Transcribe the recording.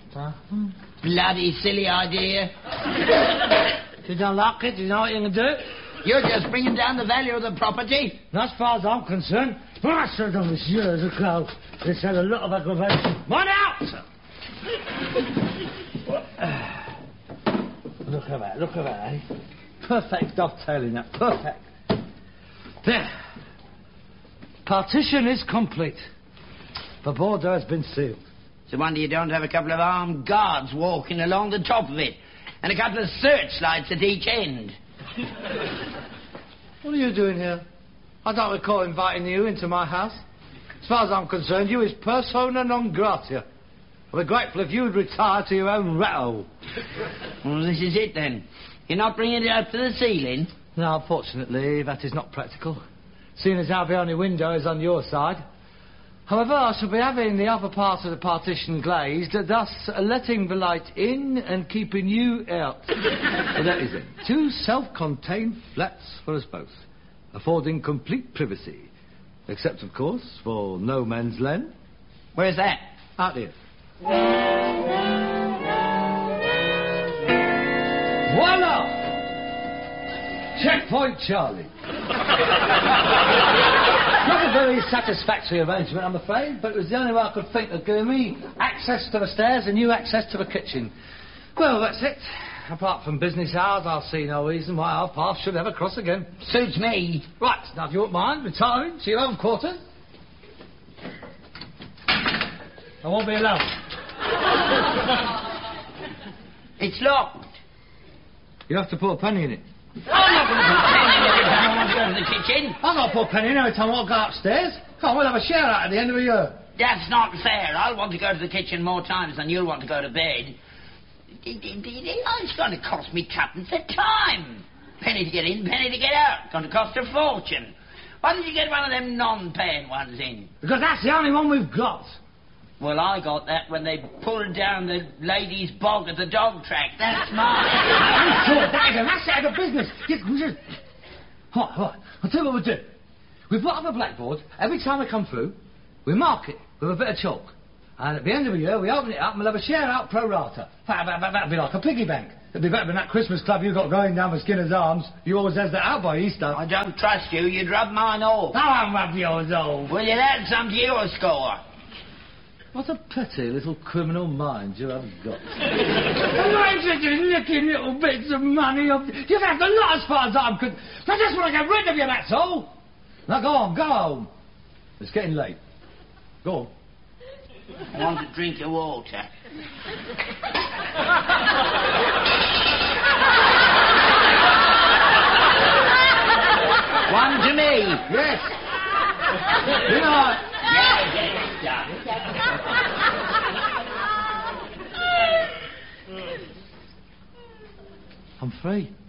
Bloody silly idea. You don't like it, you know what you can do? You're just bringing down the value of the property. As far as I'm concerned, I said on this years ago, it's had a lot of aggravation. Mind out! Look at that, eh? Perfect dovetailing, that. Perfect. There. Partition is complete. The border has been sealed. It's a wonder you don't have a couple of armed guards walking along the top of it, and a couple of searchlights at each end. What are you doing here? I don't recall inviting you into my house. As far as I'm concerned, you is persona non grata. I'd be grateful if you would retire to your own rat hole. Well, this is it, then. You're not bringing it up to the ceiling? No, unfortunately, that is not practical, seeing as how the only window is on your side. However, I shall be having the upper part of the partition glazed, thus letting the light in and keeping you out. Well, that is it. 2 self-contained flats for us both, affording complete privacy. Except, of course, for no man's land. Where's that? Out here. Voila! Checkpoint Charlie. Not a very satisfactory arrangement, I'm afraid, but it was the only way I could think of giving me access to the stairs and you access to the kitchen. Well, that's it. Apart from business hours, I'll see no reason why our paths should ever cross again. Suits me. Right, now if you won't mind retiring to your own quarters. I won't be alone. It's locked. You have to put a penny in it. I'm not going to put a penny in every time I want to go to the kitchen. I'm not put a penny in every time I want to go upstairs. Come on, we'll have a share out at the end of the year. That's not fair. I'll want to go to the kitchen more times than you'll want to go to bed. It's going to cost me tuppence a time. Penny to get in, penny to get out. It's going to cost a fortune. Why didn't you get one of them non-paying ones in? Because that's the only one we've got. Well, I got that when they pulled down the lady's bog at the dog track. That's mine. I'm sure that's out of business. Right. I'll tell you what we'll do. We put up a blackboard. Every time we come through, we mark it with a bit of chalk. And at the end of the year, we open it up and we'll have a share out pro rata. That'd be like a piggy bank. It'd be better than that Christmas club you got going down for Skinner's Arms. You always has that out by Easter. I don't trust you. You'd rub mine off. No, I'll rub yours off. Well, you'll add some to your score. What a petty little criminal mind you have got. I'm not interested in nicking little bits of money. You've had a lot as far as I'm concerned. I just want to get rid of you, that's all. Now, go on, go home. It's getting late. Go on. I want a drink of water. One to me. Yes. You know... Yeah. I'm free.